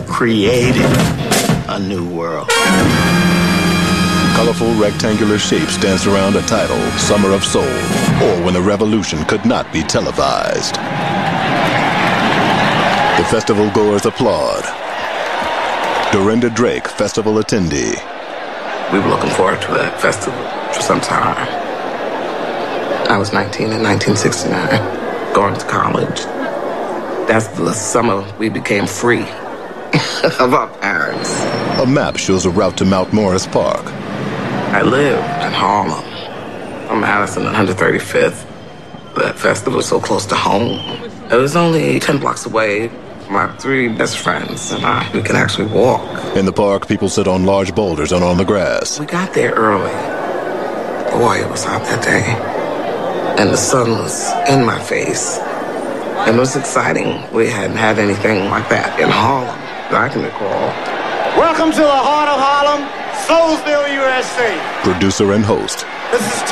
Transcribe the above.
created a new world. Colorful rectangular shapes danced around a title, Summer of Soul, or When the Revolution Could Not Be Televised. The festival goers applaud. Dorinda Drake, festival attendee. We were looking forward to that festival for some time. I was 19 in 1969, going to college. That's the summer we became free of our parents. A map shows a route to Mount Morris Park. I live in Harlem, on Madison and 135th. That festival was so close to home. It was only 10 blocks away. My 3 best friends and I, we could actually walk. In the park, people sit on large boulders and on the grass. We got there early. Boy, it was hot that day. And the sun was in my face. And it was exciting. We hadn't had anything like that in Harlem that I can recall. Welcome to the heart of Harlem, Soulsville, USA. Producer and host, This is